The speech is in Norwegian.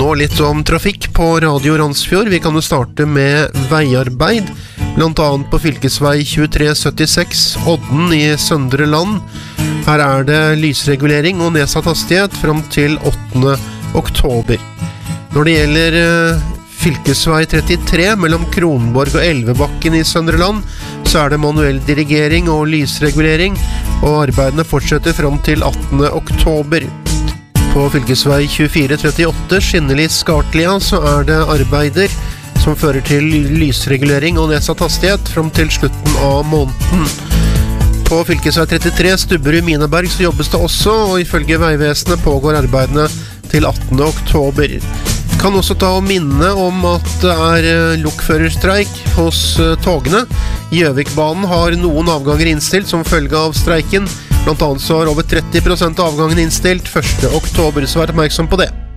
Nå litt om trafikk på Radio Randsfjord. Vi kan jo starte med veiarbeid, blant annet på fylkesvei 2376 Odden i Søndre Land. Her er det lysregulering og nedsatt hastighet frem til 8. oktober. Når det gjelder fylkesvei 33 mellom Kronborg og Elvebakken i Søndre Land, så er det manuell dirigering og lysregulering, og arbeidene fortsetter frem til 18. oktober. På fylkesvei 2438 Skinneli-Skartlia så er det arbeider som fører til lysregulering og nedsatt hastighet frem til slutten av måneden. På fylkesvei 33 Stubberud-Mineberg så jobbes det også, og ifølge Veivesenet pågår arbeidene til 18. oktober. Kan også ta og minne om at det er lokførerstreik hos togene. Gjøvikbanen har noen avganger innstilt som følge av streiken. Blant annet så har over 30% av avgangen innstilt 1. oktober, så vær oppmerksom på det.